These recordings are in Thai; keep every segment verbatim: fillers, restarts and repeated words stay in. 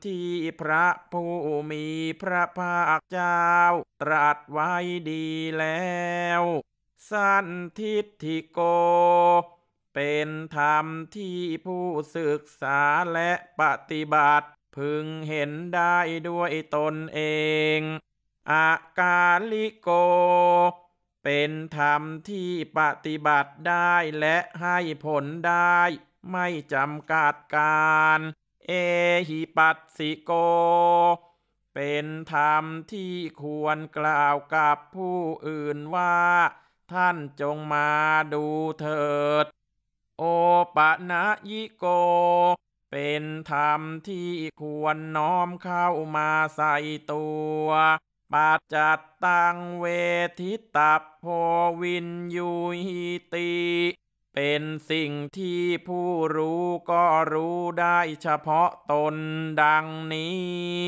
ที่พระผู้มีพระภาคเจ้าตรัสไว้ดีแล้วสันทิฏฐิโกเป็นธรรมที่ผู้ศึกษาและปฏิบัติพึงเห็นได้ด้วยตนเองอากาลิโกเป็นธรรมที่ปฏิบัติได้และให้ผลได้ไม่จำกัดการเอหิปัสสิโกเป็นธรรมที่ควรกล่าวกับผู้อื่นว่าท่านจงมาดูเถิดโอปะนะยิโกเป็นธรรมที่ควรน้อมเข้ามาใส่ตัวปัจจัตตังเวทิตัพโพวินยูหิติเป็นสิ่งที่ผู้รู้ก็รู้ได้เฉพาะตนดังนี้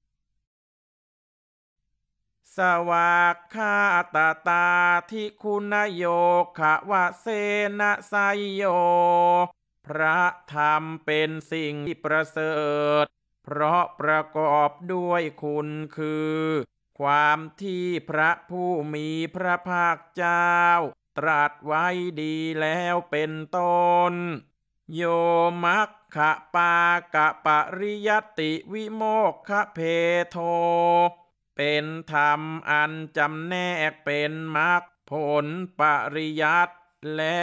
สวากขาตาตาทิคุณโยขะวะเสนะไสยโยพระธรรมเป็นสิ่งที่ประเสริฐเพราะประกอบด้วยคุณคือความที่พระผู้มีพระภาคเจ้าตรัสไว้ดีแล้วเป็นต้นโยมัคคะปากะปริยัตติวิโมกขเพโทเป็นธรรมอันจำแนกเป็นมรรคผลปริยัติและ